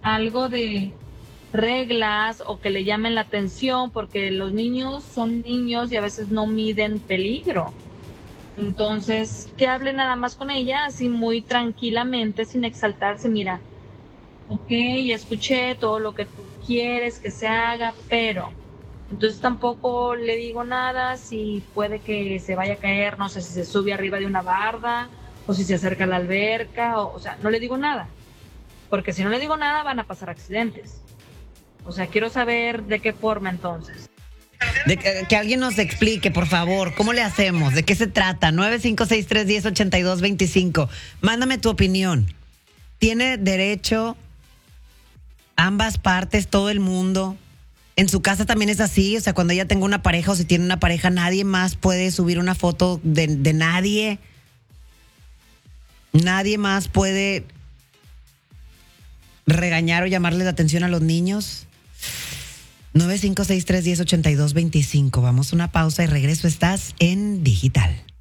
algo de reglas o que le llamen la atención, porque los niños son niños y a veces no miden peligro. Entonces, que hable nada más con ella, así muy tranquilamente, sin exaltarse. Mira, ok, ya escuché todo lo que tú quieres que se haga, pero entonces tampoco le digo nada si puede que se vaya a caer, no sé si se sube arriba de una barda o si se acerca a la alberca, o sea, no le digo nada, porque si no le digo nada van a pasar accidentes. O sea, quiero saber de qué forma entonces. Que alguien nos explique, por favor, ¿cómo le hacemos? ¿De qué se trata? 956-310-8225. Mándame tu opinión. ¿Tiene derecho ambas partes, todo el mundo? En su casa también es así, o sea, cuando ella tenga una pareja o si tiene una pareja, nadie más puede subir una foto de nadie. Nadie más puede regañar o llamarle la atención a los niños. 956-310-8225. Vamos a una pausa y regreso. Estás en Digital.